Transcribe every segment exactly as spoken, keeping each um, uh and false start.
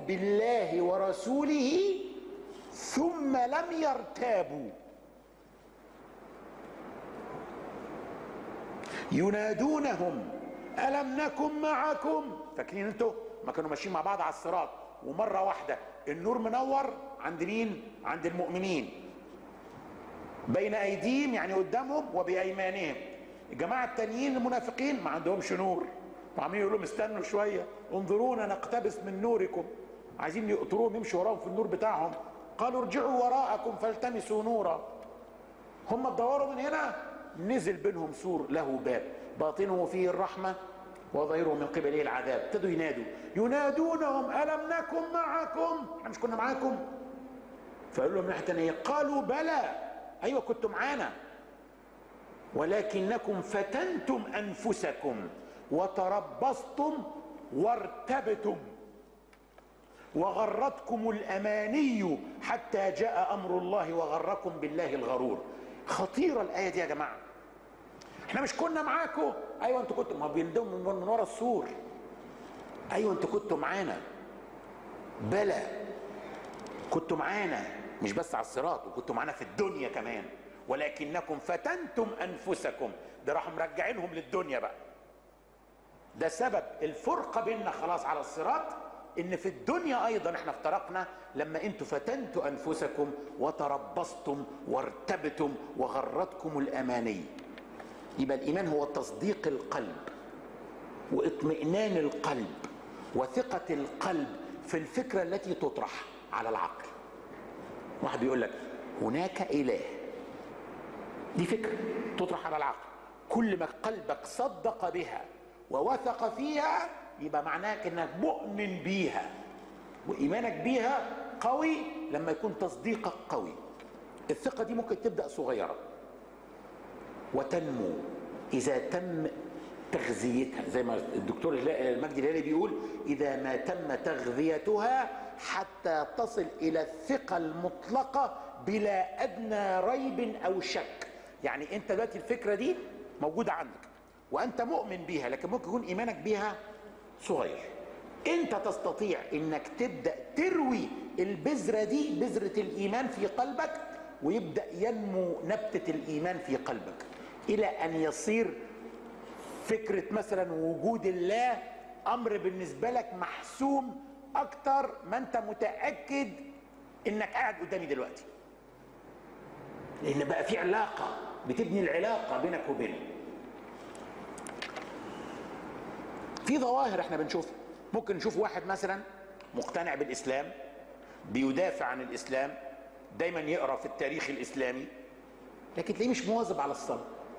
بالله ورسوله ثم لم يرتابوا ينادونهم ألم نكن معكم. فاكرين انتوا ما كانوا ماشيين مع بعض على الصراط ومرة واحدة النور منور عند مين؟ عند المؤمنين، بين أيديهم يعني قدامهم وبأيمانهم. الجماعة التانيين المنافقين ما عندهمش نور، وعمالين يقولوا لهم استنوا شوية انظرونا نقتبس من نوركم، عايزين يقطروهم يمشوا وراهم في النور بتاعهم. قالوا ارجعوا وراءكم فالتمسوا نورا. هم اتدوروا من هنا، نزل بينهم سور له باب باطنه فيه الرحمة وظاهره من قبله العذاب. ابتدوا ينادوا ينادونهم ألم نكن معكم، احنا مش كنا معاكم؟ فقالوا لهم ناحية تانية قالوا بلى، ايوه كنتم معانا، ولكنكم فتنتم انفسكم وتربصتم وارتبتم وغرتكم الاماني حتى جاء امر الله وغركم بالله الغرور. خطيرة الآية دي يا جماعة. احنا مش كنا معاكم؟ ايوه انتوا كنتوا، ما بيندموا من ورا السور، ايوه انتوا كنتوا معانا، بلى كنتوا معانا مش بس على الصراط، وكنتوا معانا في الدنيا كمان، ولكنكم فتنتم انفسكم. ده راحوا مرجعينهم للدنيا بقى. ده سبب الفرقة بيننا خلاص على الصراط، ان في الدنيا ايضا احنا افترقنا لما انتوا فتنتوا انفسكم وتربصتم وارتبتم وغرتكم الاماني. يبقى الايمان هو تصديق القلب واطمئنان القلب وثقة القلب في الفكرة التي تطرح على العقل. واحد بيقول لك هناك اله، دي فكرة تطرح على العقل، كل ما قلبك صدق بها ووثق فيها يبقى معناك انك مؤمن بيها، وايمانك بيها قوي لما يكون تصديقك قوي. الثقة دي ممكن تبدأ صغيرة وتنمو اذا تم تغذيتها، زي ما الدكتور المجدي الهلالي بيقول اذا ما تم تغذيتها حتى تصل الى الثقة المطلقة بلا ادنى ريب او شك. يعني انت دلوقتي الفكرة دي موجودة عندك وانت مؤمن بيها، لكن ممكن يكون ايمانك بيها صغير. انت تستطيع انك تبدأ تروي البذرة دي، بذرة الايمان في قلبك، ويبدأ ينمو نبتة الايمان في قلبك الى ان يصير فكرة مثلا وجود الله امر بالنسبة لك محسوم اكتر ما انت متأكد انك قاعد قدامي دلوقتي، لان بقى في علاقة، بتبني العلاقة بينك وبينه. في ظواهر احنا بنشوفها، ممكن نشوف واحد مثلا مقتنع بالاسلام، بيدافع عن الاسلام، دايما يقرأ في التاريخ الاسلامي، لكن تلاقيه مش مواظب على الصلاة،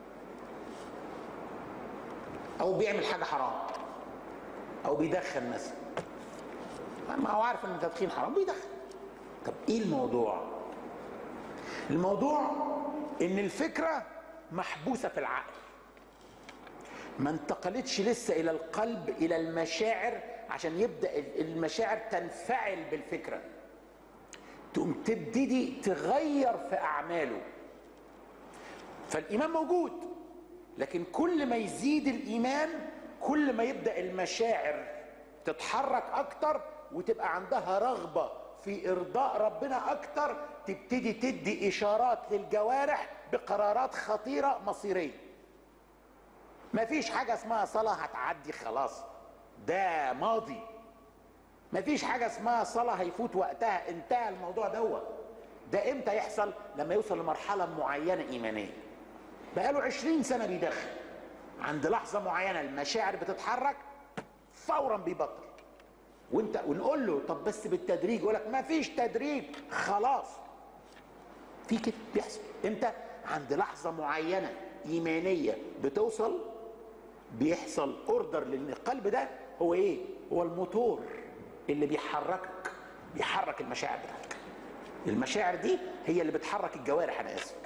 او بيعمل حاجة حرام، او بيدخن مثلا، ما هو عارف ان التدخين حرام بيدخن. طب ايه الموضوع؟ الموضوع ان الفكرة محبوسة في العقل، ما انتقلتش لسه الى القلب الى المشاعر عشان يبدأ المشاعر تنفعل بالفكرة، تقوم تبتدي تغير في اعماله. فالايمان موجود، لكن كل ما يزيد الايمان كل ما يبدأ المشاعر تتحرك اكتر وتبقى عندها رغبة في ارضاء ربنا اكتر، تبتدي تدي اشارات للجوارح بقرارات خطيرة مصيرية. مفيش حاجة اسمها صلاة هتعدي خلاص، ده ماضي. مفيش حاجة اسمها صلاة هيفوت وقتها، انتهى الموضوع دوت. ده امتى يحصل؟ لما يوصل لمرحلة معينة ايمانية، بقاله عشرين سنة بيدخل، عند لحظة معينة المشاعر بتتحرك فورا بيبطل. وانت ونقول له طب بس بالتدريج، يقول لك مفيش تدريج خلاص. في كده بيحصل امتى؟ عند لحظة معينة ايمانية بتوصل، بيحصل اوردر، لان القلب ده هو ايه؟ هو الموتور اللي بيحركك، بيحرك المشاعر بتاعتك. المشاعر دي هي اللي بتحرك الجوارح. انا اسف.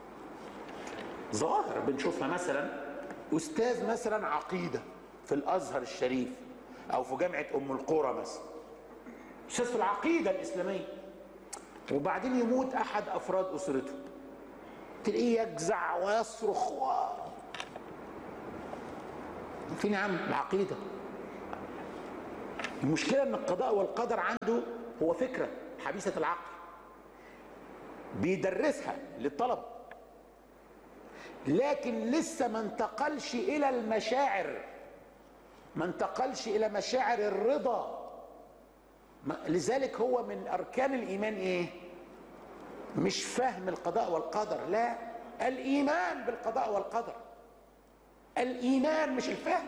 ظاهر بنشوفها مثلا استاذ مثلا عقيدة في الازهر الشريف او في جامعة ام القرى مثلا، استاذ في العقيدة الاسلامية، وبعدين يموت احد افراد اسرته، تلاقيه يجزع ويصرخ و... فين يا عم العقيدة؟ المشكلة ان القضاء والقدر عنده هو فكرة حبيسة العقل بيدرسها للطلب، لكن لسه ما انتقلش الى المشاعر، ما انتقلش الى مشاعر الرضا. لذلك هو من اركان الايمان ايه؟ مش فهم القضاء والقدر، لا، الايمان بالقضاء والقدر، الايمان مش الفهم.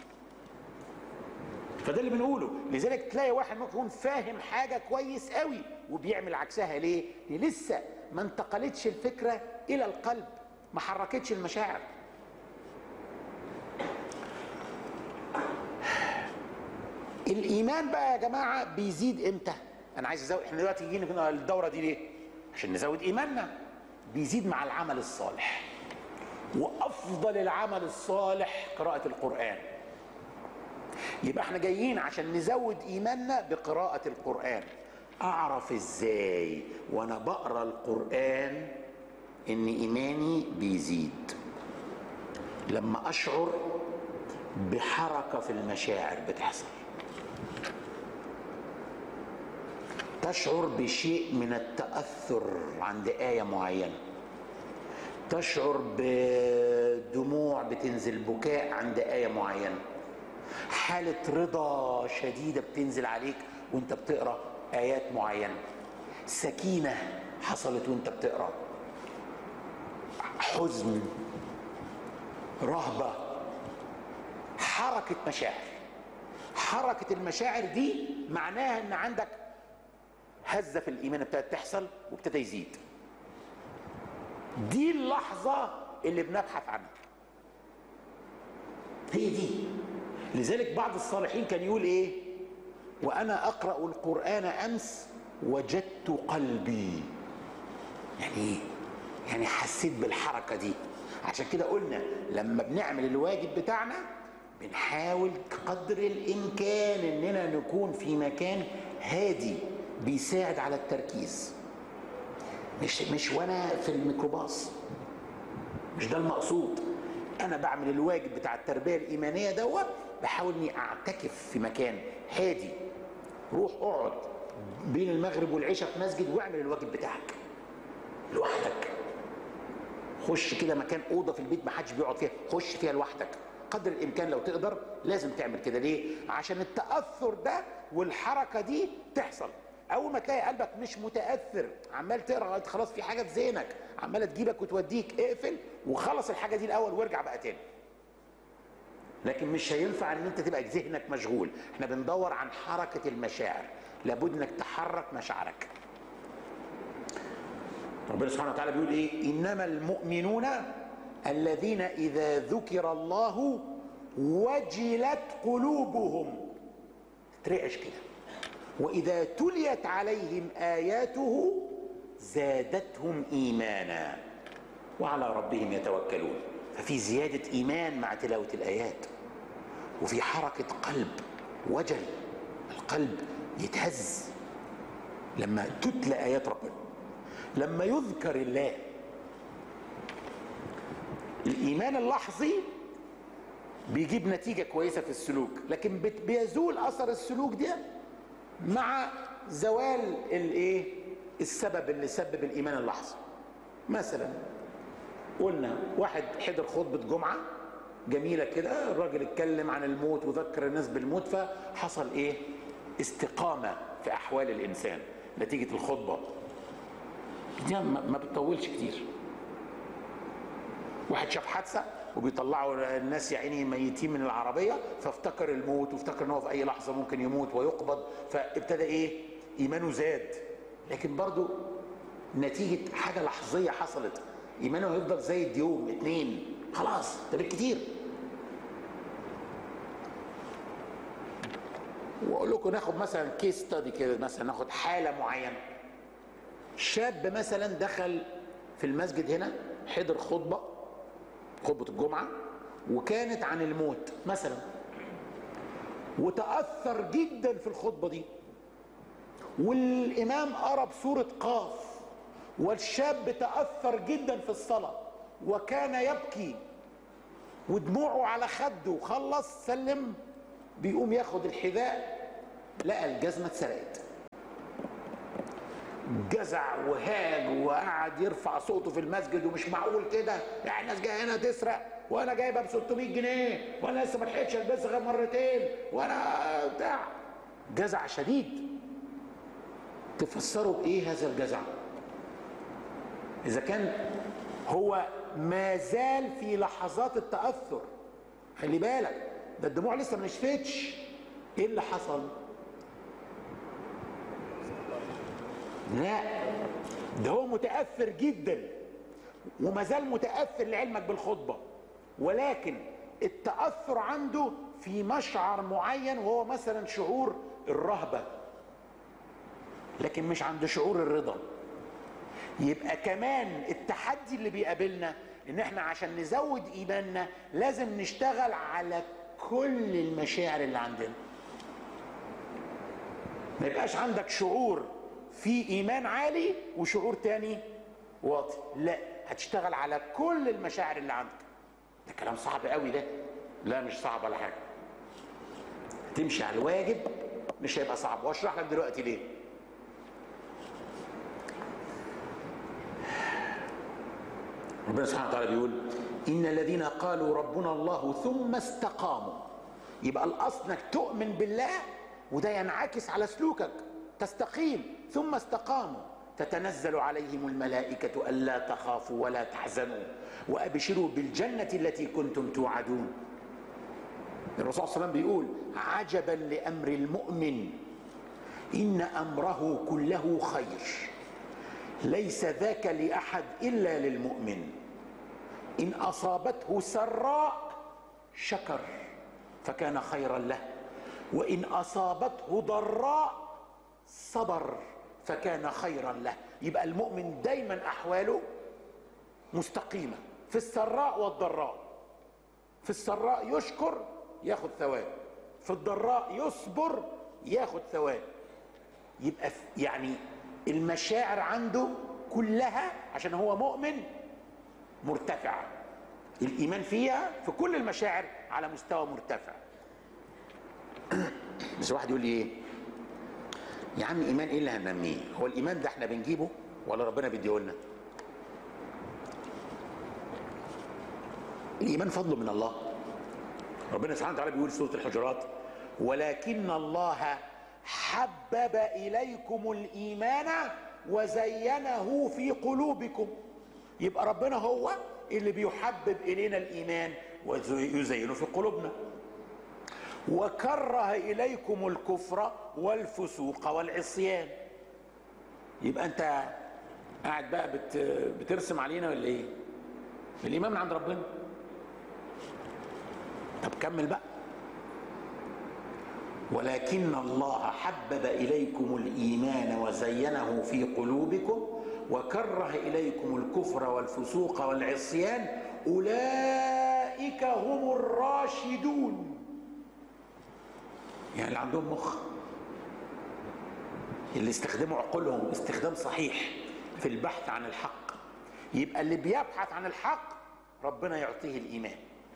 فده اللي بنقوله. لذلك تلاقي واحد ممكن يكون فاهم حاجه كويس قوي وبيعمل عكسها. ليه؟ ليه لسه ما انتقلتش الفكره الى القلب، ما حركتش المشاعر. الايمان بقى يا جماعه بيزيد امتى؟ انا عايز ازود، احنا دلوقتي جينا الدوره دي ليه؟ عشان نزود ايماننا. بيزيد مع العمل الصالح، وافضل العمل الصالح قراءه القران. يبقى احنا جايين عشان نزود ايماننا بقراءه القران. اعرف ازاي وانا بقرا القران ان ايماني بيزيد؟ لما اشعر بحركه في المشاعر بتحصل، تشعر بشيء من التأثر عند آية معينة، تشعر بدموع بتنزل، بكاء عند آية معينة، حالة رضا شديدة بتنزل عليك وانت بتقرأ آيات معينة، سكينة حصلت وانت بتقرأ، حزن، رهبة، حركة مشاعر. حركة المشاعر دي معناها ان عندك هزة في الإيمان ابتدت تحصل وابتدى يزيد. دي اللحظة اللي بنبحث عنها، هي دي. لذلك بعض الصالحين كان يقول ايه؟ وأنا أقرأ القرآن أمس وجدت قلبي. يعني ايه؟ يعني حسيت بالحركة دي. عشان كده قلنا لما بنعمل الواجب بتاعنا بنحاول قدر الإمكان إننا نكون في مكان هادي بيساعد على التركيز. مش مش وانا في الميكروباص، مش ده المقصود. انا بعمل الواجب بتاع التربيه الايمانيه دوت، بحاول اني اعتكف في مكان هادي. روح اقعد بين المغرب والعشاء في مسجد واعمل الواجب بتاعك لوحدك. خش كده مكان اوضه في البيت ما حدش بيقعد فيها، خش فيها لوحدك قدر الامكان لو تقدر. لازم تعمل كده. ليه؟ عشان التاثر ده والحركه دي تحصل. اول ما تلاقي قلبك مش متاثر، عمال تقرا خلاص في حاجه في ذهنك عماله تجيبك وتوديك، اقفل وخلص الحاجه دي الاول وارجع بقى تاني. لكن مش هينفع ان انت تبقى ذهنك مشغول. احنا بندور عن حركه المشاعر، لابد انك تحرك مشاعرك. ربنا سبحانه وتعالى بيقول ايه؟ انما المؤمنون الذين اذا ذكر الله وجلت قلوبهم. ترعش كده. وإذا تليت عليهم آياته زادتهم إيمانا وعلى ربهم يتوكلون. ففي زيادة إيمان مع تلاوة الآيات، وفي حركة قلب، وجل، القلب يتهز لما تتلى آيات ربنا، لما يذكر الله. الإيمان اللحظي بيجيب نتيجة كويسة في السلوك، لكن بيزول أثر السلوك ده مع زوال الايه؟ السبب اللي سبب الايمان اللحظي. مثلا قلنا واحد حضر خطبه جمعه جميله كده، الراجل اتكلم عن الموت وذكر الناس بالموت، فحصل ايه؟ استقامه في احوال الانسان نتيجه الخطبه دي. ما بتطولش كتير. واحد شاف حادثه وبيطلعوا الناس يا عيني ميتين من العربيه، فافتكر الموت وافتكر ان هو في اي لحظه ممكن يموت ويقبض، فابتدى ايه؟ ايمانه زاد. لكن برضو نتيجه حاجه لحظيه حصلت، ايمانه هيفضل زايد يوم اتنين، خلاص ده بالكتير. واقول لكم ناخد مثلا كيس ستادي كده، مثلا ناخد حاله معينه. شاب مثلا دخل في المسجد هنا، حضر خطبه خطبة الجمعة وكانت عن الموت مثلا، وتأثر جدا في الخطبة دي، والإمام قرأ بسورة قاف، والشاب تأثر جدا في الصلاة وكان يبكي ودموعه على خده، وخلص سلم بيقوم ياخد الحذاء لقى الجزمه اتسرقت، جزع وهاج وقعد يرفع صوته في المسجد، ومش معقول كده، يعني الناس جايه هنا تسرق وانا جايبها ب ستمية جنيه وانا لسه ما لحقتش البسها غير مرتين وانا بتاع. جزع شديد. تفسروا بايه هذا الجزع؟ اذا كان هو ما زال في لحظات التاثر، خلي بالك ده الدموع لسه ما نشفتش. ايه اللي حصل؟ لا، ده هو متاثر جدا وما زال متاثر لعلمك بالخطبه، ولكن التاثر عنده في مشعر معين، وهو مثلا شعور الرهبه، لكن مش عند شعور الرضا. يبقى كمان التحدي اللي بيقابلنا ان احنا عشان نزود ايماننا لازم نشتغل على كل المشاعر اللي عندنا. ما يبقاش عندك شعور في ايمان عالي وشعور تاني واطي، لا، هتشتغل على كل المشاعر اللي عندك. ده كلام صعب قوي ده. لا مش صعب ولا حاجه، تمشي على الواجب مش هيبقى صعب، واشرح لك دلوقتي ليه. ربنا سبحانه وتعالى بيقول ان الذين قالوا ربنا الله ثم استقاموا. يبقى الاصل انك تؤمن بالله وده ينعكس على سلوكك، تستقيم. ثم استقاموا تتنزل عليهم الملائكة ألا تخافوا ولا تحزنوا وأبشروا بالجنة التي كنتم توعدون. الرسول صلى الله عليه وسلم بيقول عجبا لأمر المؤمن إن أمره كله خير ليس ذاك لأحد إلا للمؤمن إن أصابته سراء شكر فكان خيرا له وإن أصابته ضراء صبر فكان خيرا له. يبقى المؤمن دايما أحواله مستقيمة في السراء والضراء. في السراء يشكر ياخد ثواب، في الضراء يصبر ياخد ثواب. يبقى يعني المشاعر عنده كلها عشان هو مؤمن مرتفعة، الإيمان فيها في كل المشاعر على مستوى مرتفع. بس واحد يقول لي ايه يا عم ايمان ايه اللي هننميه؟ هو الايمان ده احنا بنجيبه ولا ربنا بيديه لنا؟ الايمان فضل من الله. ربنا سبحانه وتعالى بيقول في سورة الحجرات ولكن الله حبب اليكم الايمان وزينه في قلوبكم. يبقى ربنا هو اللي بيحبب الينا الايمان ويزينه في قلوبنا. وكره اليكم الكفر والفسوق والعصيان. يبقى انت قاعد بقى بت بترسم علينا ولا ايه؟ الايمان من عند ربنا. طب كمل بقى. ولكن الله حبب اليكم الايمان وزينه في قلوبكم وكره اليكم الكفر والفسوق والعصيان اولئك هم الراشدون. يعني اللي عندهم مخ، اللي استخدموا عقولهم استخدام صحيح في البحث عن الحق. يبقى اللي بيبحث عن الحق ربنا يعطيه الإيمان،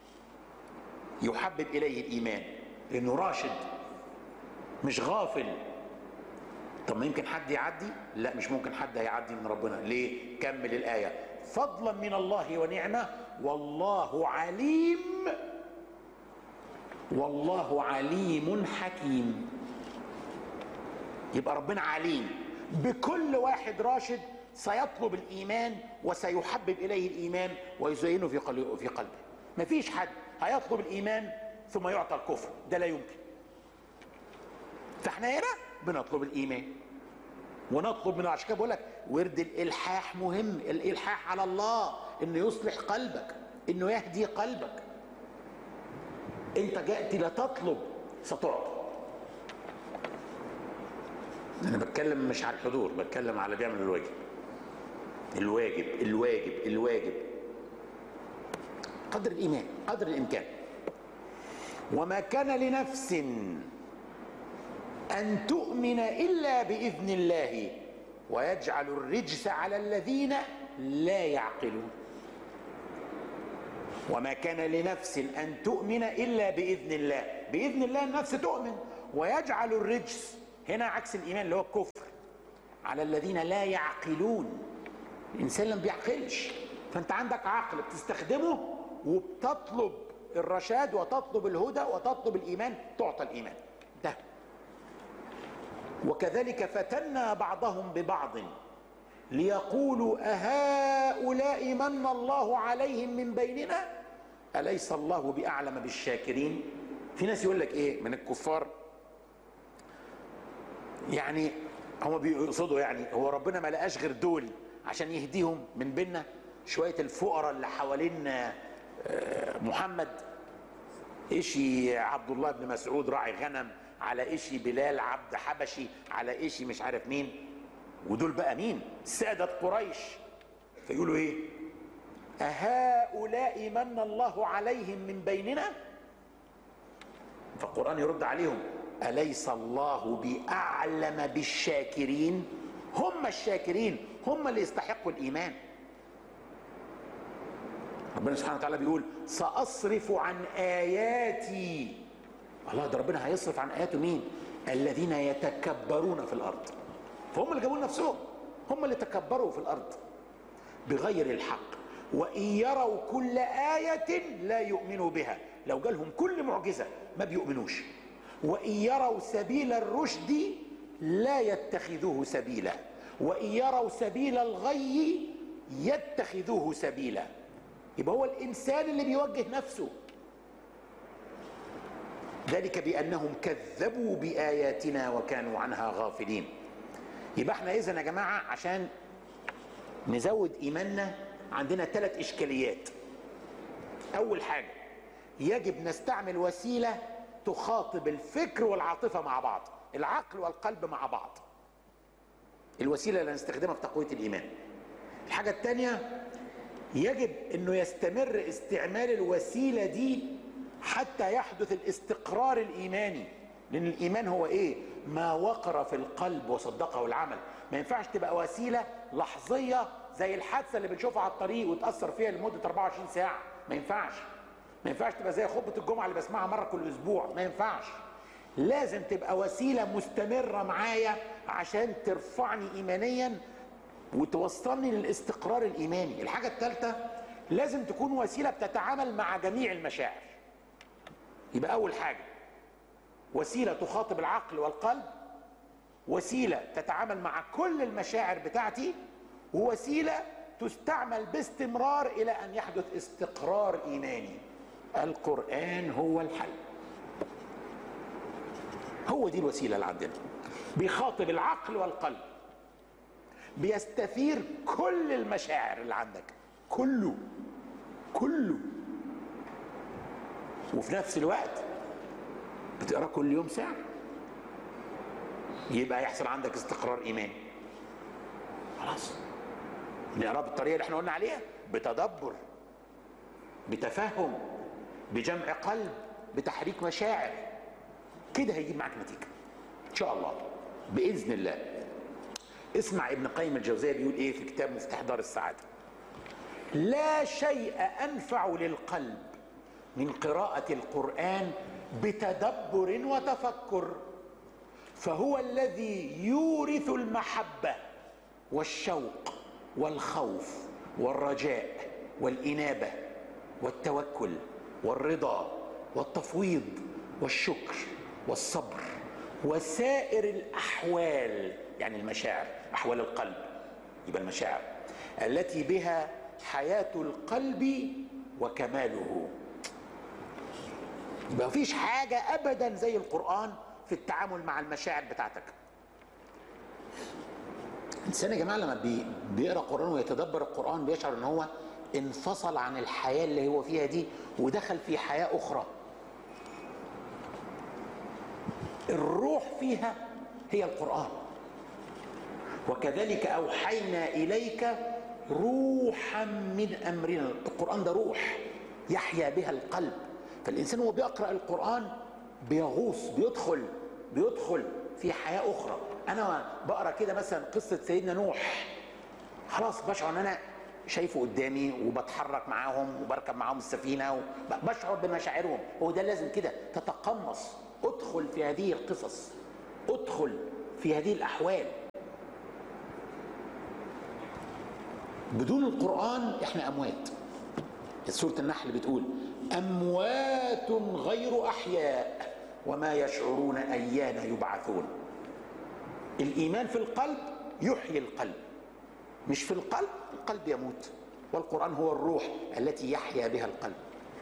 يحبب إليه الإيمان لأنه راشد مش غافل. طب ما يمكن حد يعدي؟ لا، مش ممكن حد هيعدي من ربنا. ليه؟ كمل الآية فضلا من الله ونعمة والله عليم والله عليم حكيم. يبقى ربنا عليم بكل واحد راشد سيطلب الإيمان وسيحبب إليه الإيمان ويزينه في قلبه في قلبه. مفيش حد هيطلب الإيمان ثم يعطى الكفر، ده لا يمكن. فاحنا هنا بنطلب الإيمان ونطلب منه. عشان كده بقول لك ورد الإلحاح مهم، الإلحاح على الله إنه يصلح قلبك، إنه يهدي قلبك. انت جئت لتطلب ستعطى. انا بتكلم مش على الحضور، بتكلم على بيعمل الواجب. الواجب الواجب الواجب قدر الايمان قدر الامكان. وما كان لنفس ان تؤمن الا باذن الله ويجعل الرجس على الذين لا يعقلون. وما كان لنفس أن تؤمن إلا بإذن الله. بإذن الله النفس تؤمن، ويجعل الرجس، هنا عكس الايمان اللي هو الكفر، على الذين لا يعقلون. الانسان لم بيعقلش، فانت عندك عقل بتستخدمه وبتطلب الرشاد وتطلب الهدى وتطلب الايمان، تعطى الايمان ده. وكذلك فتنا بعضهم ببعض ليقولوا أهؤلاء من الله عليهم من بيننا أليس الله بأعلم بالشاكرين. في ناس يقول لك ايه من الكفار، يعني هم بيقصدوا يعني هو ربنا ما لقاش غير دول عشان يهديهم من بيننا، شويه الفقراء اللي حوالين محمد، ايشي عبد الله بن مسعود راعي غنم، على ايشي بلال عبد حبشي، على ايشي مش عارف مين، ودول بقى مين؟ سادة قريش. فيقولوا ايه؟ أهؤلاء من الله عليهم من بيننا؟ فالقرآن يرد عليهم أليس الله بأعلم بالشاكرين؟ هم الشاكرين، هم اللي يستحقوا الإيمان. ربنا سبحانه وتعالى بيقول سأصرف عن آياتي. الله، ده ربنا هيصرف عن آياته مين؟ الذين يتكبرون في الأرض. فهم اللي جابوا نفسهم، هم اللي تكبروا في الأرض بغير الحق، وإن يروا كل آية لا يؤمنوا بها. لو جالهم كل معجزة ما بيؤمنوش. وإن يروا سبيل الرشد لا يتخذوه سبيلا، وإن يروا سبيل الغي يتخذوه سبيلا. يبقى هو الإنسان اللي بيوجه نفسه. ذلك بأنهم كذبوا بآياتنا وكانوا عنها غافلين. يبقى احنا إذن يا جماعة عشان نزود إيماننا عندنا ثلاث إشكاليات. أول حاجة، يجب نستعمل وسيلة تخاطب الفكر والعاطفة مع بعض، العقل والقلب مع بعض. الوسيلة اللي هنستخدمها في تقوية الإيمان. الحاجة الثانية، يجب أنه يستمر استعمال الوسيلة دي حتى يحدث الاستقرار الإيماني. لأن الإيمان هو إيه؟ ما وقر في القلب وصدقه العمل. ما ينفعش تبقى وسيلة لحظية زي الحادثة اللي بنشوفها على الطريق وتأثر فيها لمدة أربعة وعشرين ساعة. ما ينفعش. ما ينفعش تبقى زي خطبة الجمعة اللي بسمعها مرة كل أسبوع. ما ينفعش. لازم تبقى وسيلة مستمرة معايا عشان ترفعني إيمانيا وتوصلني للاستقرار الإيماني. الحاجة الثالثة، لازم تكون وسيلة بتتعامل مع جميع المشاعر. يبقى أول حاجة وسيلة تخاطب العقل والقلب، وسيلة تتعامل مع كل المشاعر بتاعتي، ووسيلة تستعمل باستمرار إلى أن يحدث استقرار إيماني. القرآن هو الحل. هو دي الوسيلة اللي عندنا. بيخاطب العقل والقلب، بيستثير كل المشاعر اللي عندك، كله كله وفي نفس الوقت بتقرأ كل يوم ساعة، يبقى يحصل عندك استقرار إيماني. خلاص نقرأ بالطريقة اللي احنا قلنا عليها، بتدبر، بتفهم، بجمع قلب، بتحريك مشاعر. كده هيجيب معك نتيجة إن شاء الله بإذن الله. اسمع ابن قيم الجوزية بيقول إيه في كتاب مفتاح دار السعادة: لا شيء أنفع للقلب من قراءة القرآن بتدبر وتفكر، فهو الذي يورث المحبة والشوق والخوف والرجاء والإنابة والتوكل والرضا والتفويض والشكر والصبر وسائر الأحوال، يعني المشاعر، أحوال القلب يبقى المشاعر التي بها حياة القلب وكماله. يبقى مفيش حاجة أبدا زي القرآن في التعامل مع المشاعر بتاعتك. الإنسان يا جماعة لما بي بيقرأ القرآن ويتدبر القرآن بيشعر إن هو انفصل عن الحياة اللي هو فيها دي ودخل في حياة أخرى. الروح فيها هي القرآن. وكذلك أوحينا إليك روحا من أمرنا. القرآن ده روح يحيا بها القلب. فالإنسان وهو بيقرأ القرآن بيغوص، بيدخل بيدخل في حياة أخرى. أنا بقرأ كده مثلا قصة سيدنا نوح، خلاص بشعر أن أنا شايفه قدامي وبتحرك معاهم وبركب معاهم السفينة وبشعر بمشاعرهم. هو ده لازم كده تتقمص ادخل في هذه القصص، ادخل في هذه الأحوال. بدون القرآن احنا أموات. سورة النحل بتقول أموات غير أحياء وما يشعرون أيان يبعثون. الإيمان في القلب يحيي القلب، مش في القلب القلب يموت، والقرآن هو الروح التي يحيا بها القلب.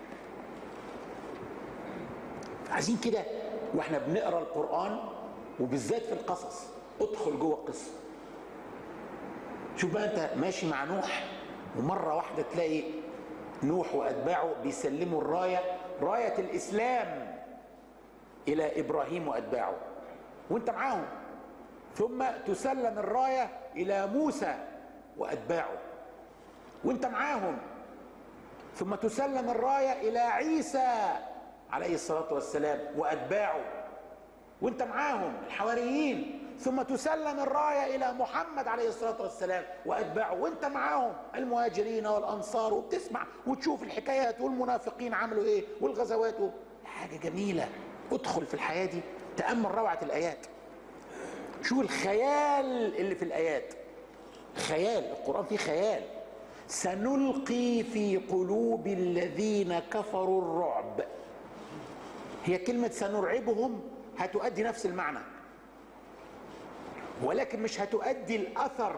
عايزين كده واحنا بنقرأ القرآن وبالذات في القصص ادخل جوه القصة. شوف بقى انت ماشي مع نوح ومرة واحدة تلاقي نوح وأتباعه بيسلموا الراية، راية الإسلام، إلى إبراهيم وأتباعه وانت معاهم، ثم تسلم الراية إلى موسى وأتباعه وانت معاهم، ثم تسلم الراية إلى عيسى عليه الصلاة والسلام وأتباعه وانت معاهم الحواريين، ثم تسلم الراية إلى محمد عليه الصلاة والسلام وأتباعه وانت معاهم المهاجرين والأنصار، وبتسمع وتشوف الحكايات والمنافقين عملوا ايه والغزوات. حاجة جميلة. ادخل في الحياة دي، تأمل روعة الآيات، شوف الخيال اللي في الآيات. خيال، القرآن فيه خيال. سنلقي في قلوب الذين كفروا الرعب. هي كلمة سنرعبهم هتؤدي نفس المعنى، ولكن مش هتؤدي الأثر.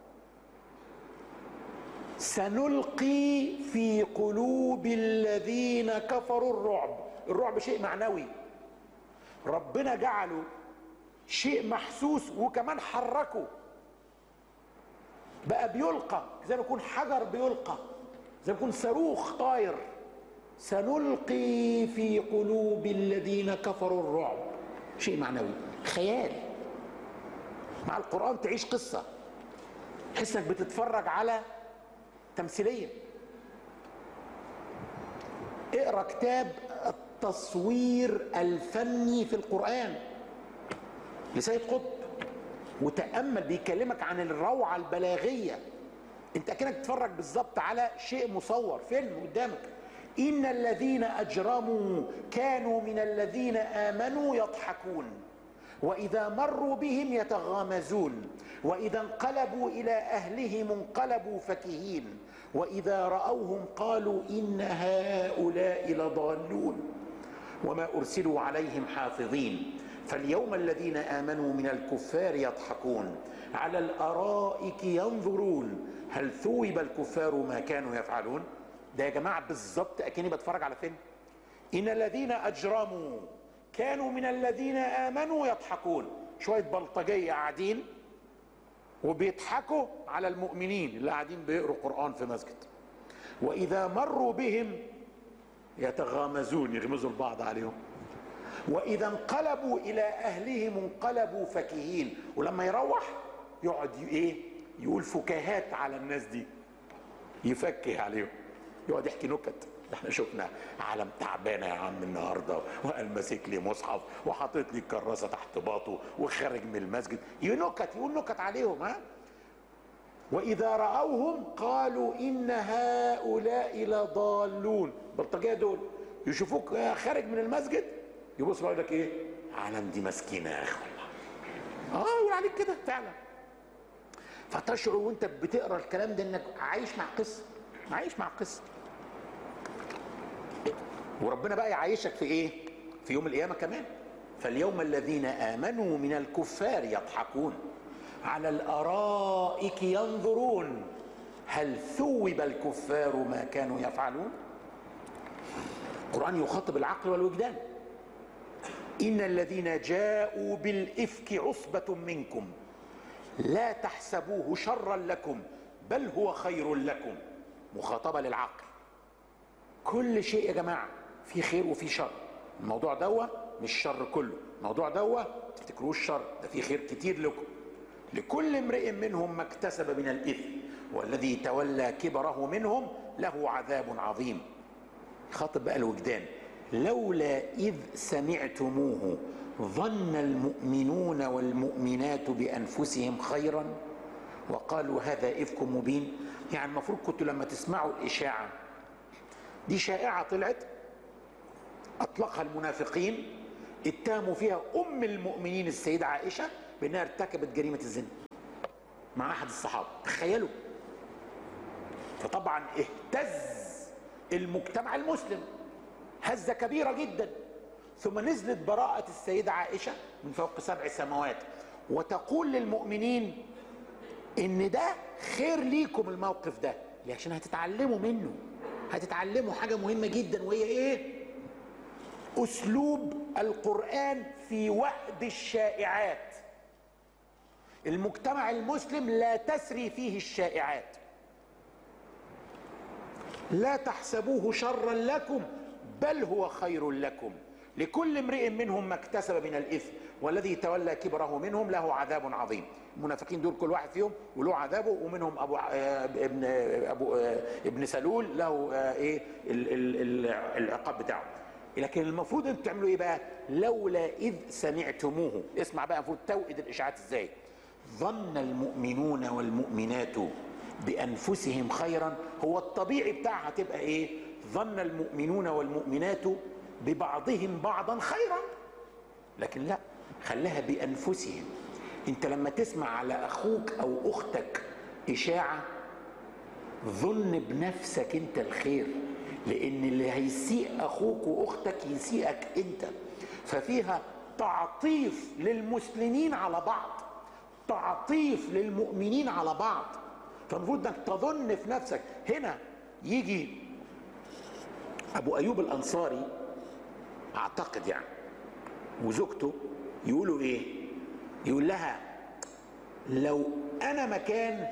سنلقي في قلوب الذين كفروا الرعب. الرعب شيء معنوي، ربنا جعله شيء محسوس وكمان حركه، بقى بيلقى زي ما يكون حجر بيلقى، زي ما يكون صاروخ طاير. سنلقي في قلوب الذين كفروا الرعب، شيء معنوي، خيال. مع القرآن تعيش قصة، تحس انك بتتفرج على تمثيلية. اقرأ كتاب التصوير الفني في القرآن لسيد قطب وتأمل، بيكلمك عن الروعة البلاغية. انت كأنك تتفرج بالظبط على شيء مصور، فيلم قدامك. إن الذين أجرموا كانوا من الذين آمنوا يضحكون وإذا مروا بهم يتغامزون وإذا انقلبوا إلى أهلهم انقلبوا فكهين وإذا رأوهم قالوا إن هؤلاء لضالون وما أرسلوا عليهم حافظين فاليوم الذين آمنوا من الكفار يضحكون على الأرائك ينظرون هل ثوب الكفار ما كانوا يفعلون. ده يا جماعة بالظبط أكني بتفرج على فيلم. إن الذين أجرموا كانوا من الذين آمنوا يضحكون. شوية بلطجية قاعدين وبيضحكوا على المؤمنين اللي قاعدين بيقروا قرآن في مسجد. وإذا مروا بهم يتغامزون، يغمزوا البعض عليهم. وإذا انقلبوا إلى أهلهم انقلبوا فكهين. ولما يروح يقعد ايه يقول فكاهات على الناس دي، يفكه عليهم، يقعد يحكي نكت. احنا شفنا عالم تعبانه يا عم النهارده، وقال ماسك لي مصحف وحاطط لي الكراسه تحت باطه وخارج من المسجد، ينكت يقول نكت عليهم. ها واذا راوهم قالوا ان هؤلاء لضالون. بلطجيه دول يشوفوك خارج من المسجد يبص يقول لك ايه، عالم دي مسكينه يا اخي والله. اه يقول عليك كده فعلا. فتشعر وانت بتقرا الكلام ده انك عايش مع قصه، عايش مع قصه. وربنا بقى يعيشك في ايه؟ في يوم القيامه كمان. فاليوم الذين امنوا من الكفار يضحكون على الارائك ينظرون هل ثوب الكفار ما كانوا يفعلون. القرآن يخاطب العقل والوجدان. إن الذين جاءوا بالإفك عصبة منكم لا تحسبوه شرا لكم بل هو خير لكم. مخاطبة للعقل. كل شيء يا جماعة في خير وفي شر. الموضوع دوا مش شر كله، الموضوع دوا تفتكروش شر، ده في خير كتير لكم. لكل امرئ منهم ما اكتسب من الإثم والذي تولى كبره منهم له عذاب عظيم. خاطب بقى الوجدان. لولا إذ سمعتموه ظن المؤمنون والمؤمنات بأنفسهم خيرا وقالوا هذا إفك مبين. يعني المفروض كنتوا لما تسمعوا الإشاعة دي، شائعة طلعت أطلقها المنافقين اتهموا فيها ام المؤمنين السيده عائشه بانها ارتكبت جريمه الزنا مع احد الصحابه، تخيلوا. فطبعا اهتز المجتمع المسلم هزه كبيره جدا، ثم نزلت براءه السيده عائشه من فوق سبع سماوات وتقول للمؤمنين ان ده خير ليكم الموقف ده، ليه؟ عشان هتتعلموا منه، هتتعلموا حاجه مهمه جدا، وهي ايه؟ اسلوب القرآن في وأد الشائعات. المجتمع المسلم لا تسري فيه الشائعات. لا تحسبوه شرا لكم بل هو خير لكم، لكل امرئ منهم ما اكتسب من الاثم والذي تولى كبره منهم له عذاب عظيم. المنافقين دول كل واحد فيهم وله عذابه، ومنهم ابو ابن ابو ابن سلول له ايه العقاب بتاعه. لكن المفروض انتوا تعملوا ايه بقى؟ لولا اذ سمعتموه، اسمع بقى المفروض توئد الاشاعات ازاي. ظن المؤمنون والمؤمنات بانفسهم خيرا، هو الطبيعي بتاعها تبقى ايه؟ ظن المؤمنون والمؤمنات ببعضهم بعضا خيرا، لكن لا، خليها بانفسهم. انت لما تسمع على اخوك او اختك اشاعه ظن بنفسك انت الخير، لان اللي هيسيء اخوك واختك يسيئك انت. ففيها تعطيف للمسلمين على بعض، تعطيف للمؤمنين على بعض. فالمفروض انك تظن في نفسك. هنا يجي ابو ايوب الانصاري اعتقد يعني وزوجته يقولوا ايه؟ يقول لها لو انا مكان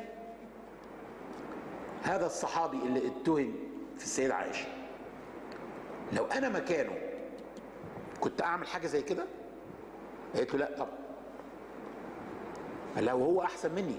هذا الصحابي اللي اتهم في السيدة عائشة، لو انا مكانه كنت اعمل حاجة زي كده؟ قالت له لا طبعا. لو هو احسن مني.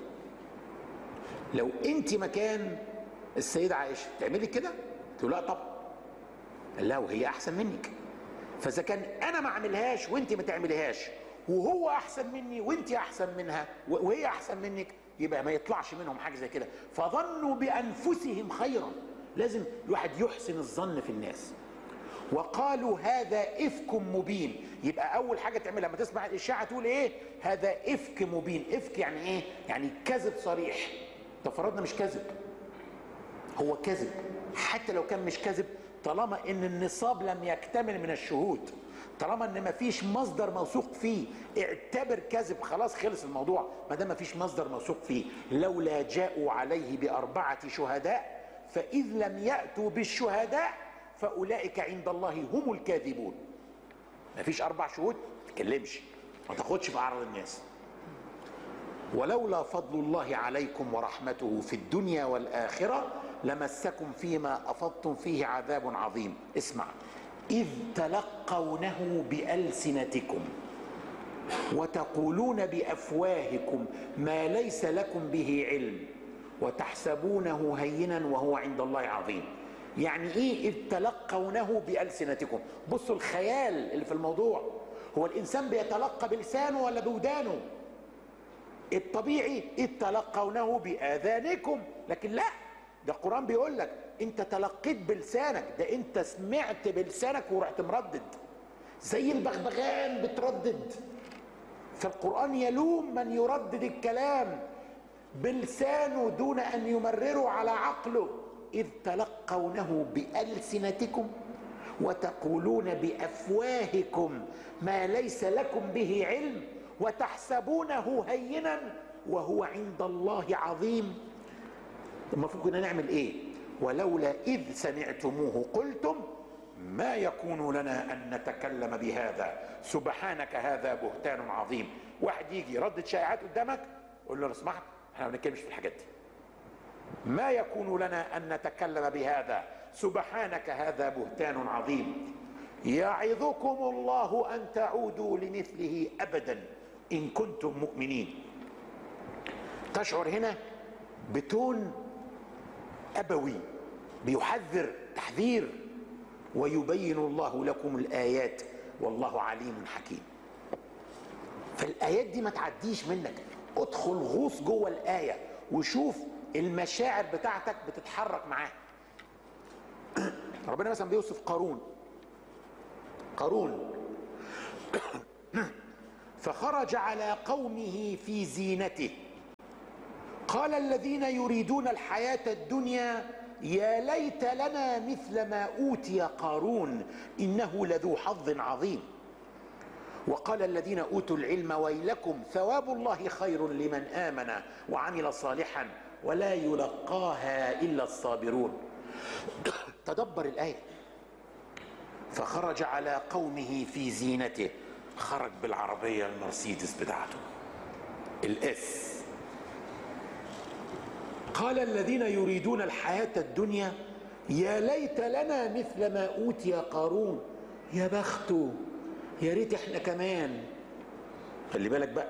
لو انت مكان السيدة عائشة تعملي كده؟ قلت له لا طبعا. لا، وهي احسن منك. فاذا كان انا ما اعملهاش وانت ما تعمليهاش، وهو احسن مني وانت احسن منها وهي احسن منك، يبقى ما يطلعش منهم حاجه زي كده. فظنوا بانفسهم خيرا. لازم الواحد يحسن الظن في الناس. وقالوا هذا افك مبين. يبقى اول حاجه تعملها لما تسمع الاشاعه تقول ايه؟ هذا افك مبين. افك يعني ايه؟ يعني كذب صريح. طب فرضنا مش كذب، هو كذب. حتى لو كان مش كذب، طالما ان النصاب لم يكتمل من الشهود، طالما ان مفيش مصدر موثوق فيه، اعتبر كذب، خلاص خلص الموضوع. ما دام مفيش مصدر موثوق فيه. لولا جاءوا عليه باربعه شهداء فاذ لم ياتوا بالشهداء فاولئك عند الله هم الكاذبون. مفيش اربع شهود ما تتكلمش، ما تاخدش في اعراض الناس. ولولا فضل الله عليكم ورحمته في الدنيا والاخره لمسكم فيما افضتم فيه عذاب عظيم. اسمع، إذ تلقونه بألسنتكم وتقولون بأفواهكم ما ليس لكم به علم وتحسبونه هينا وهو عند الله عظيم. يعني إيه إذ تلقونه بألسنتكم؟ بصوا الخيال اللي في الموضوع. هو الإنسان بيتلقى بلسانه ولا بودانه؟ الطبيعي إذ تلقونه بآذانكم، لكن لا، ده القرآن بيقول لك انت تلقيت بلسانك، ده انت سمعت بلسانك ورحت مردد زي البغبغان بتردد. فالقرآن يلوم من يردد الكلام بلسانه دون ان يمرره على عقله. اذ تلقونه بألسنتكم وتقولون بأفواهكم ما ليس لكم به علم وتحسبونه هينا وهو عند الله عظيم. المفروض كنا نعمل ايه؟ ولولا اذ سمعتموه قلتم ما يكون لنا ان نتكلم بهذا سبحانك هذا بهتان عظيم. واحد يجي يردد شائعات قدامك قول له لو سمحت احنا ما بنتكلمش في الحاجات دي. ما يكون لنا ان نتكلم بهذا سبحانك هذا بهتان عظيم. يعظكم الله ان تعودوا لمثله ابدا ان كنتم مؤمنين. تشعر هنا بتون أبوي بيحذر تحذير. ويبين الله لكم الآيات والله عليم حكيم. فالآيات دي ما تعديش منك، ادخل غوص جوه الآية وشوف المشاعر بتاعتك بتتحرك معاها. ربنا مثلا بيوصف قارون. قارون فخرج على قومه في زينته قال الذين يريدون الحياة الدنيا يا ليت لنا مثل ما أوتي قارون إنه لذو حظ عظيم. وقال الذين أوتوا العلم ويلكم ثواب الله خير لمن آمن وعمل صالحا ولا يلقاها إلا الصابرون. تدبر الآية. فخرج على قومه في زينته، خرج بالعربية المرسيدس بتاعته الاس. قال الذين يريدون الحياة الدنيا يا ليت لنا مثل ما أوتي قارون، يا بخته، يا ريت احنا كمان. خلي بالك بقى،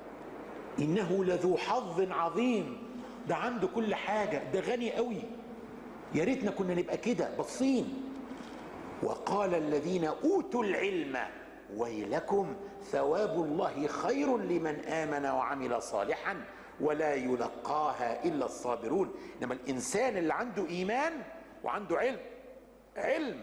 إنه لذو حظ عظيم، ده عنده كل حاجة، ده غني قوي، يا ريتنا كنا نبقى كده باصين. وقال الذين أوتوا العلم ويلكم ثواب الله خير لمن آمن وعمل صالحا ولا يلقاها إلا الصابرون. إنما الإنسان اللي عنده إيمان وعنده علم علم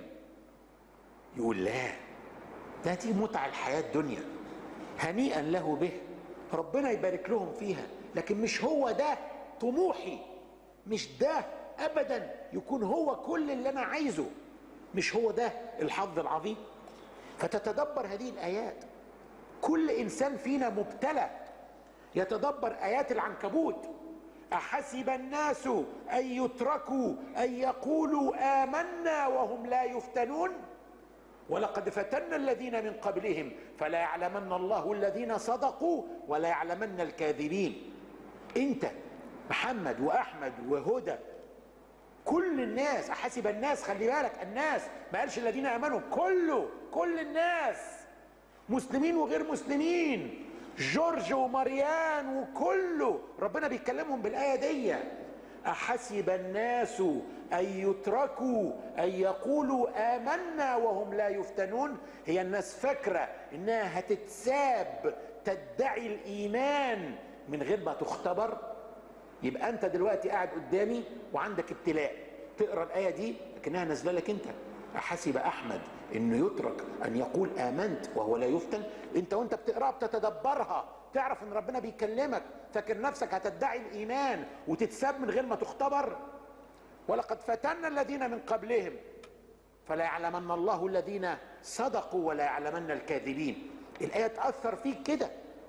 يقول لا، ده دي متع الحياة الدنيا، هنيئا له به، ربنا يبارك لهم فيها، لكن مش هو ده طموحي، مش ده أبدا يكون هو كل اللي أنا عايزه، مش هو ده الحظ العظيم. فتتدبر هذه الآيات. كل إنسان فينا مبتلى يتدبر آيات العنكبوت. أحسب الناس أن يتركوا أن يقولوا آمنا وهم لا يفتنون ولقد فتنا الذين من قبلهم فلا يعلمن الله الذين صدقوا ولا يعلمن الكاذبين. انت محمد وأحمد وهدى، كل الناس، أحسب الناس، خلي بالك الناس، ما قالش الذين آمنوا، كله، كل الناس، مسلمين وغير مسلمين، جورج ومريان وكله، ربنا بيتكلمهم بالآية دي. أحسب الناس أن يتركوا أن يقولوا آمنا وهم لا يفتنون. هي الناس فاكرة إنها هتتساب تدعي الإيمان من غير ما تختبر. يبقى أنت دلوقتي قاعد قدامي وعندك ابتلاء، تقرأ الآية دي لكنها نازلة لك أنت. أحسب أحمد إنه يترك أن يقول آمنت وهو لا يفتن؟ أنت وأنت بتقرأ بتتدبرها تعرف إن ربنا بيكلمك، فاكر نفسك هتدعي الإيمان وتتساب من غير ما تختبر. ولقد فتنا الذين من قبلهم فلا يعلمن الله الذين صدقوا ولا يعلمن الكاذبين. الآية تأثر فيك كده،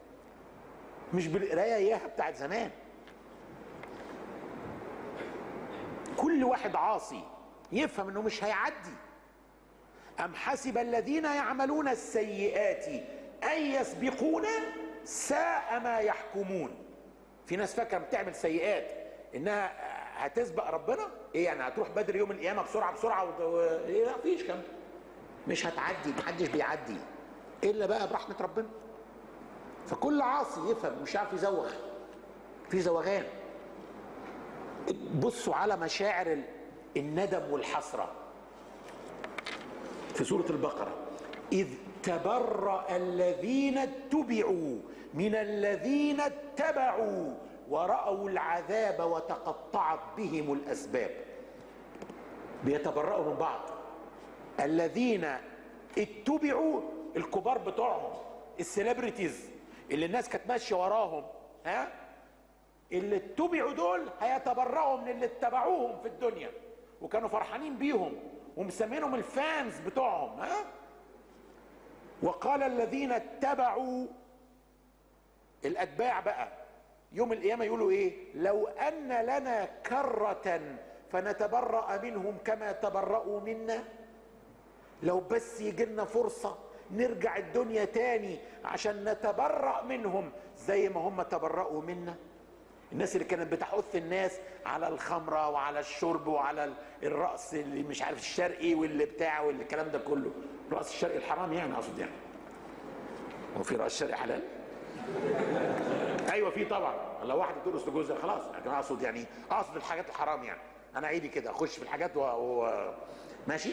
مش بالقراية إياها بتاعت زمان. كل واحد عاصي يفهم انه مش هيعدي. أم حسب الذين يعملون السيئات أن يسبقونا ساء ما يحكمون. في ناس فاكرة بتعمل سيئات إنها هتسبق ربنا. إيه يعني هتروح بدري يوم القيامة بسرعة بسرعة و... إيه؟ لا، فيش كم، مش هتعدي، محدش بيعدي إلا بقى برحمة ربنا. فكل عاصي يفهم مش عارف يزوغ، في زوغان. بصوا على مشاعر الندم والحسرة في سورة البقرة. إذ تبرأ الذين اتبعوا من الذين اتبعوا ورأوا العذاب وتقطعت بهم الأسباب. بيتبرأوا من بعض. الذين اتبعوا الكبار بتوعهم، السيلبريتيز اللي الناس كانت ماشية وراهم، ها، اللي اتبعوا دول هيتبرأوا من اللي اتبعوهم في الدنيا وكانوا فرحانين بيهم ومسمينهم الفانز بتوعهم، ها. وقال الذين اتبعوا، الاتباع بقى يوم القيامة يقولوا ايه؟ لو ان لنا كرة فنتبرأ منهم كما تبرأوا منا. لو بس يجيلنا فرصة نرجع الدنيا تاني عشان نتبرأ منهم زي ما هم تبرأوا منا. الناس اللي كانت بتحث الناس على الخمرة وعلى الشرب وعلى الرقص اللي مش عارف الشرقي واللي بتاع واللي الكلام ده كله، الرقص الشرقي الحرام يعني، اقصد يعني. هو في رقص شرقي حلال؟ ايوه في طبعا. لو واحد ترقص لجوزها خلاص، لكن اقصد يعني اقصد الحاجات الحرام يعني. انا عيدي كده اخش في الحاجات و... و... ماشي.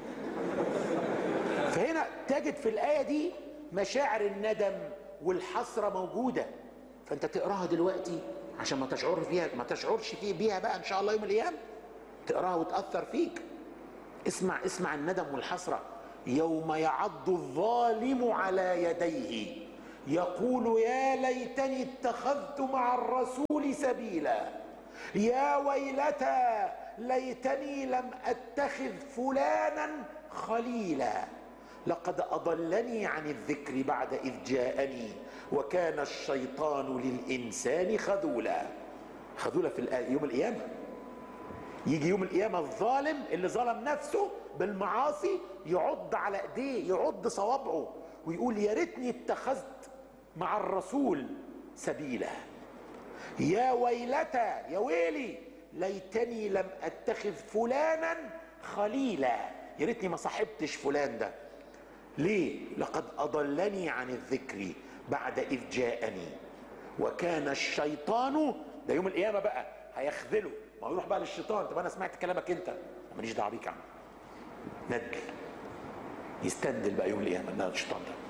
فهنا تجد في الآية دي مشاعر الندم والحسرة موجودة، فانت تقراها دلوقتي عشان ما تشعر فيها، ما تشعرش فيه بيها بقى ان شاء الله يوم القيامة. تقراها وتأثر فيك. اسمع اسمع الندم والحسرة. يوم يعض الظالم على يديه يقول يا ليتني اتخذت مع الرسول سبيلا، يا ويلتى ليتني لم اتخذ فلانا خليلا، لقد اضلني عن الذكر بعد اذ جاءني وكان الشيطان للانسان خذولا. خذولا في يوم القيامه. يجي يوم القيامه الظالم اللي ظلم نفسه بالمعاصي يعض على ايديه، يعض صوابعه ويقول يا ريتني اتخذت مع الرسول سبيلا، يا ويلتى يا ويلي ليتني لم اتخذ فلانا خليلا، يا ريتني ما صاحبتش فلان ده. ليه؟ لقد اضلني عن الذكر بعد اذ جاءني وكان الشيطان، ده يوم القيامه بقى هيخذله، ما يروح بقى للشيطان، طب انا سمعت كلامك انت، ماليش دعوه بيك يا عم، ندل يستندل بقى يوم القيامه ان الشيطان ده.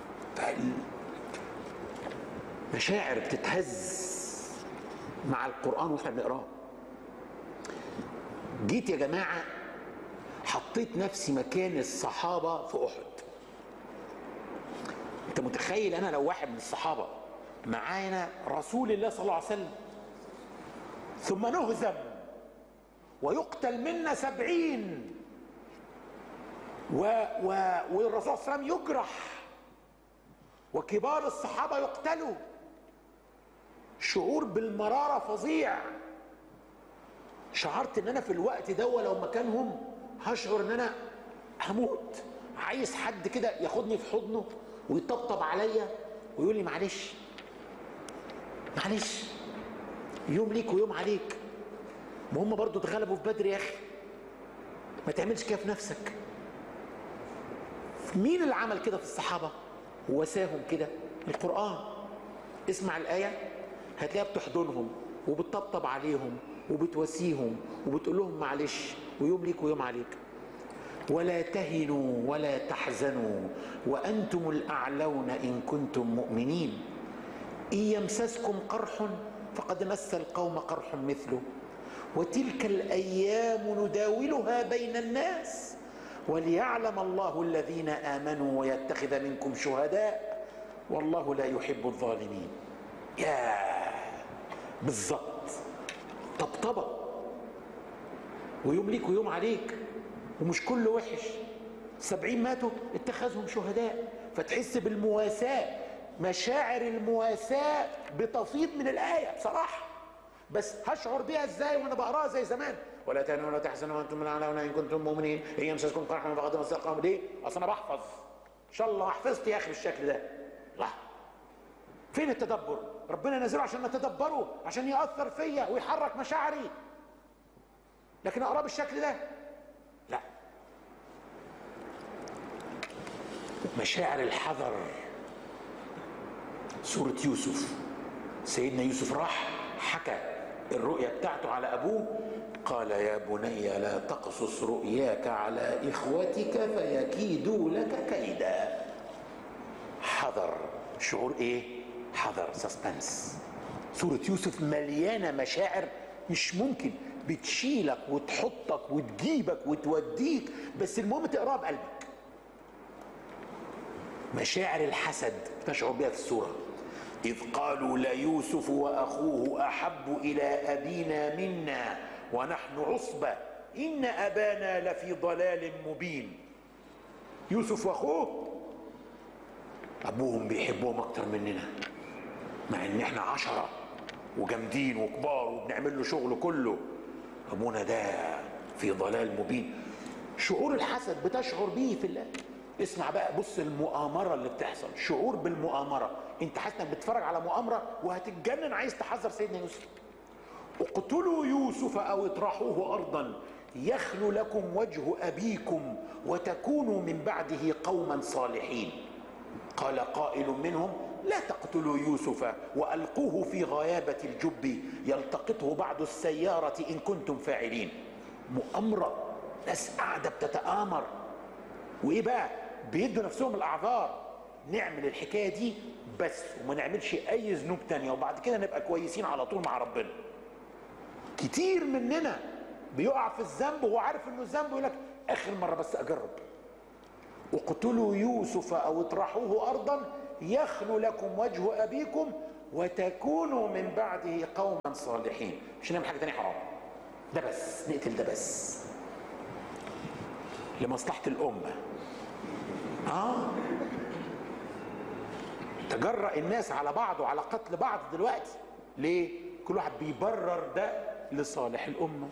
مشاعر بتتهز مع القرآن واحنا بنقراه. جيت يا جماعة حطيت نفسي مكان الصحابة في أحد. انت متخيل انا لو واحد من الصحابة معانا رسول الله صلى الله عليه وسلم ثم نهزم ويقتل منا سبعين و... و... والرسول صلى الله عليه وسلم يجرح وكبار الصحابة يقتلوا، شعور بالمرارة فظيع. شعرت ان انا في الوقت ده ولو مكانهم هشعر ان انا هموت، عايز حد كده ياخدني في حضنه ويطبطب عليا ويقول لي معلش معلش، يوم ليك ويوم عليك، ما هم برضو اتغلبوا في بدر يا اخي، ما تعملش كده في نفسك. مين اللي عمل كده في الصحابة ووساهم كده؟ القرآن. اسمع الآية هتلاقيها بتحضنهم وبتطبطب عليهم وبتواسيهم وبتقول لهم معلش ويوم ليك ويوم عليك. ولا تهنوا ولا تحزنوا وأنتم الأعلون إن كنتم مؤمنين، إن يمسسكم قرح فقد مس القوم قرح مثله وتلك الأيام نداولها بين الناس وليعلم الله الذين آمنوا ويتخذ منكم شهداء والله لا يحب الظالمين. يا بالظبط طبطبة ويوم ليك ويوم عليك، ومش كله وحش. سبعين ماتوا اتخذهم شهداء، فتحس بالمواساة، مشاعر المواساة بتفيض من الآية بصراحة. بس هشعر بيها ازاي وانا بقراها زي زمان؟ ولا تهنوا ولا تحزنوا وانتم الاعلون ان كنتم مؤمنين ان يمسسكم قرح فقد مس القوم. ليه؟ اصل انا بحفظ، ان شاء الله حفظت يا اخي بالشكل ده. لا، فين التدبر؟ ربنا نزله عشان نتدبره، عشان يأثر فيا ويحرك مشاعري، لكن اقراه بالشكل ده لا. مشاعر الحذر. سورة يوسف، سيدنا يوسف راح حكى الرؤيا بتاعته على ابوه، قال يا بني لا تقصص رؤياك على اخوتك فيكيدوا لك كيدا. حذر، شعور ايه؟ حذر، سسبنس. سورة يوسف مليانة مشاعر مش ممكن، بتشيلك وتحطك وتجيبك وتوديك، بس المهم تقراها بقلبك. مشاعر الحسد تشعر بها في السورة. إذ قالوا ليوسف وأخوه أحب إلى أبينا منا ونحن عصبة إن أبانا لفي ضلال مبين. يوسف وأخوه أبوهم بيحبوهم أكتر مننا، مع إن إحنا عشرة وجامدين وكبار وبنعمل له شغله كله، أبونا ده في ضلال مبين. شعور الحسد بتشعر به في الله. اسمع بقى، بص المؤامرة اللي بتحصل، شعور بالمؤامرة. انت حاسس انك بتتفرج على مؤامرة وهتتجنن، عايز تحذر سيدنا يوسف. اقتلوا يوسف او اطرحوه ارضا يخلو لكم وجه ابيكم وتكونوا من بعده قوما صالحين. قال قائل منهم لا تقتلوا يوسف والقوه في غيابة الجب يلتقطه بعض السيارة ان كنتم فاعلين. مؤامرة، ناس قاعدة بتتآمر، وايه بقى؟ بيدوا نفسهم الاعذار، نعمل الحكايه دي بس وما نعملش اي ذنوب تانية وبعد كده نبقى كويسين على طول مع ربنا. كتير مننا بيقع في الذنب وهو عارف انه الذنب، يقول لك اخر مره بس اجرب، اقتلوا يوسف او اطرحوه ارضا يخلو لكم وجه ابيكم وتكونوا من بعده قوما صالحين. مش نعمل حاجه تانية حرام، ده بس نقتل ده بس لمصلحه الامه. اه تجرأ الناس على بعض وعلى قتل بعض دلوقتي ليه؟ كل واحد بيبرر ده لصالح الامه.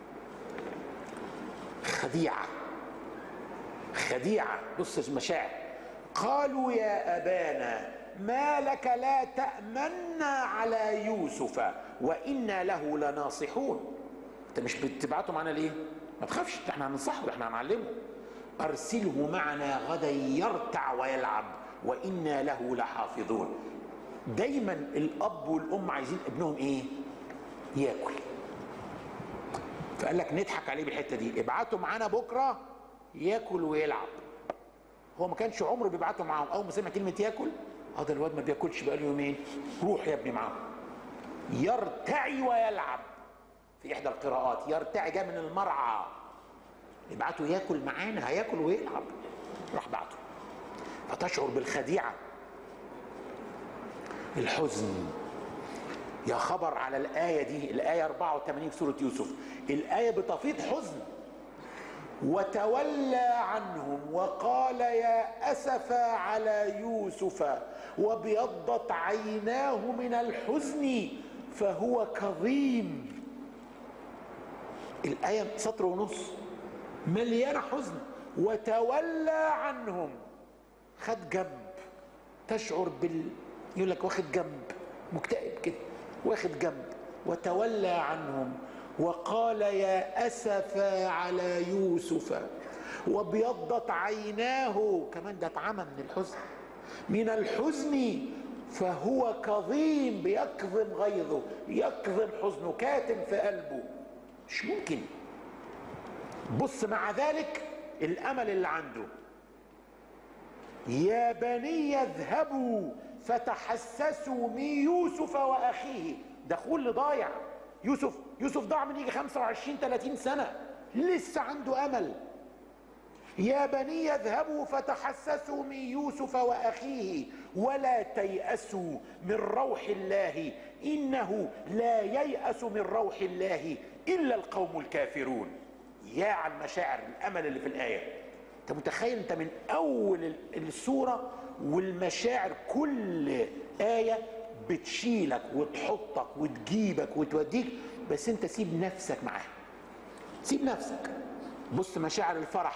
خديعه خديعه. بص المشاعر. قالوا يا ابانا ما لك لا تأمنا على يوسف وإنا له لناصحون. انت مش بتبعته معنا ليه؟ ما تخافش، احنا هننصحه، احنا هنعلمه. ارسله معنا غدا يرتع ويلعب وإنا له لحافظون. دايما الاب والام عايزين ابنهم ايه؟ ياكل. فقال لك نضحك عليه بالحته دي، ابعته معانا بكره ياكل ويلعب. هو ما كانش عمره بيبعته معاهم، اول ما سمع كلمه ياكل هذا الواد ما بياكلش بقاله يومين، روح يا ابني معاهم. يرتعي ويلعب في احدى القراءات، يرتعي جاء من المرعى، ابعته ياكل معانا، هياكل ويلعب. راح بعته. فتشعر بالخديعه. الحزن. يا خبر على الايه دي، الايه أربعة وثمانين في سوره يوسف، الايه بتفيض حزن. وتولى عنهم وقال يا أسفا على يوسف وابيضت عيناه من الحزن فهو كظيم. الآية سطر ونص مليانة حزن. وتولى عنهم، خد جنب. تشعر بال يقول لك واخد جنب، مكتئب كده، واخد جنب. وتولى عنهم وقال يا أسفا على يوسف وابيضت عيناه، كمان ده اتعمى من الحزن، من الحزن فهو كظيم، بيكظم غيظه، يكظم حزنه، كاتم في قلبه. مش ممكن. بص مع ذلك الأمل اللي عنده. يا بني اذهبوا فتحسسوا من يوسف وأخيه. دخول لضايع. يوسف يوسف ضاع من يجي خمسة وعشرين ثلاثين سنة، لسه عنده أمل. يا بني اذهبوا فتحسسوا من يوسف وأخيه ولا تيأسوا من روح الله إنه لا ييأس من روح الله إلا القوم الكافرون. يا على المشاعر، الأمل اللي في الآية. أنت متخيل أنت من أول السورة والمشاعر، كل آية بتشيلك وتحطك وتجيبك وتوديك، بس انت سيب نفسك معاها، سيب نفسك. بص مشاعر الفرح.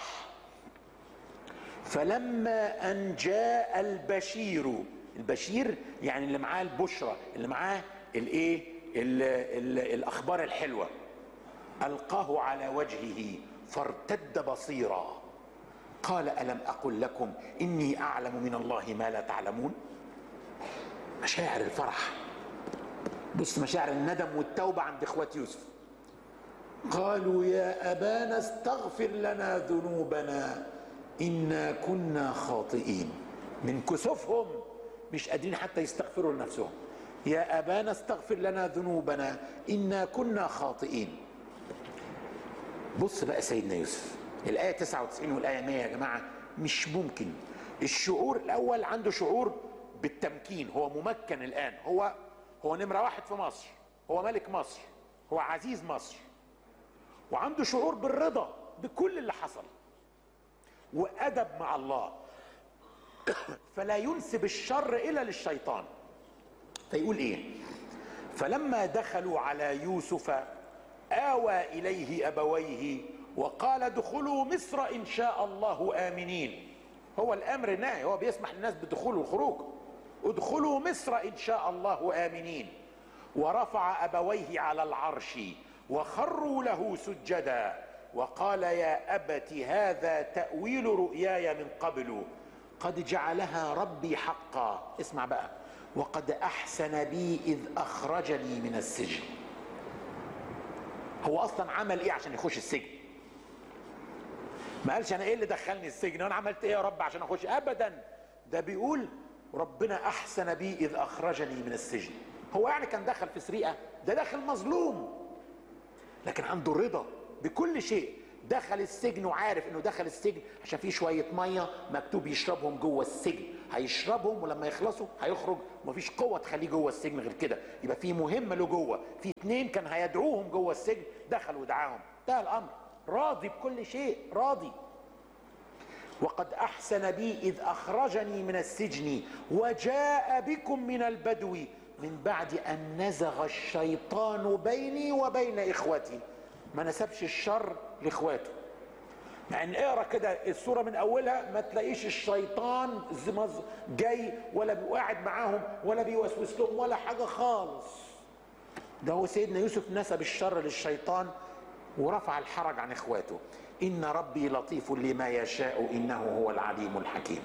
فلما ان جاء البشير، البشير يعني اللي معاه البشرى، اللي معاه الايه، الاخبار الحلوه، القاه على وجهه فارتد بصيرا قال الم اقل لكم اني اعلم من الله ما لا تعلمون. مشاعر الفرح. بص مشاعر الندم والتوبة عند اخوة يوسف. قالوا يا أبانا استغفر لنا ذنوبنا إنا كنا خاطئين. من كسوفهم مش قادرين حتى يستغفروا لنفسهم. يا أبانا استغفر لنا ذنوبنا إنا كنا خاطئين. بص بقى سيدنا يوسف، الآية تسعة وتسعين والآية مية يا جماعة. مش ممكن. الشعور الأول عنده شعور بالتمكين، هو ممكن الآن، هو هو نمرة واحد في مصر، هو ملك مصر، هو عزيز مصر، وعنده شعور بالرضا بكل اللي حصل وأدب مع الله، فلا ينسب الشر إلا للشيطان. فيقول إيه؟ فلما دخلوا على يوسف آوى إليه أبويه وقال ادخلوا مصر إن شاء الله آمنين. هو الأمر النهي، هو بيسمح للناس بالدخول والخروج. ادخلوا مصر إن شاء الله آمنين. ورفع أبويه على العرش وخروا له سجدا وقال يا أبت هذا تأويل رؤياي من قبل قد جعلها ربي حقا. اسمع بقى. وقد أحسن بي إذ أخرجني من السجن. هو أصلا عمل إيه عشان يخش السجن؟ ما قالش أنا إيه اللي دخلني السجن وأنا عملت إيه يا رب عشان أخش، أبدا. ده بيقول ربنا أحسن بي إذ أخرجني من السجن. هو يعني كان دخل في سرقة؟ ده داخل مظلوم، لكن عنده رضا بكل شيء. دخل السجن وعارف انه دخل السجن عشان في شويه ميه مكتوب يشربهم جوه السجن، هيشربهم ولما يخلصوا هيخرج، ومفيش قوه تخليه جوه السجن غير كده، يبقى في مهمه له جوه. في اتنين كان هيدعوهم جوه السجن، دخل ودعاهم، ده الامر، راضي بكل شيء، راضي. وقد احسن بي اذ اخرجني من السجن وجاء بكم من البدو من بعد ان نزغ الشيطان بيني وبين اخوتي. ما نسبش الشر لاخواته، مع ان اقرا كده السوره من اولها ما تلاقيش الشيطان جاي ولا قاعد معاهم ولا بيوسوس لهم ولا حاجه خالص. ده هو سيدنا يوسف نسب الشر للشيطان ورفع الحرج عن اخواته. ان ربي لطيف لما يشاء انه هو العليم الحكيم.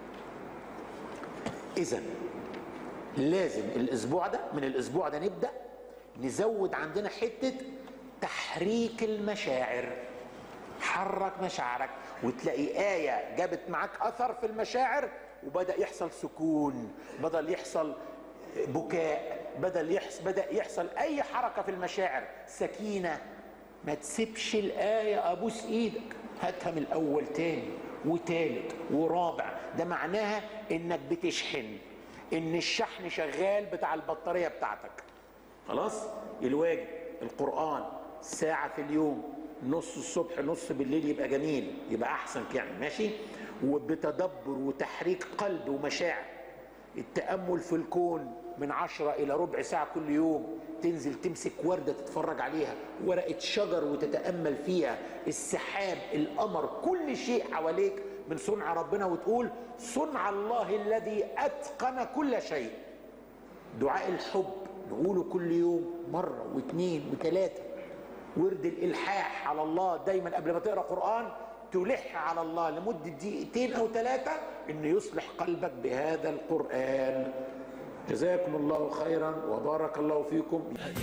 اذا لازم الاسبوع ده، من الاسبوع ده نبدا نزود عندنا حته تحريك المشاعر. حرك مشاعرك، وتلاقي آية جابت معاك أثر في المشاعر وبدأ يحصل سكون، بدأ يحصل بكاء، بدأ يحصل, بدأ يحصل أي حركة في المشاعر، سكينة. ما تسيبش الآية أبوس إيدك، هاتها من الأول تاني وتالت ورابع. ده معناها إنك بتشحن، إن الشحن شغال بتاع البطارية بتاعتك. خلاص؟ الواجب القرآن ساعة في اليوم، نص الصبح نص بالليل، يبقى جميل، يبقى احسن يعني، ماشي. وبتدبر وتحريك قلب ومشاعر. التأمل في الكون من عشرة الى ربع ساعة كل يوم، تنزل تمسك وردة تتفرج عليها، ورقة شجر وتتأمل فيها، السحاب، القمر، كل شيء حواليك من صنع ربنا، وتقول صنع الله الذي اتقن كل شيء. دعاء الحب نقوله كل يوم مرة واثنين وثلاثة. ورد الإلحاح على الله دايما قبل ما تقرأ قرآن، تلح على الله لمدة دقيقتين أو ثلاثة إنه يصلح قلبك بهذا القرآن. جزاكم الله خيرا وبارك الله فيكم.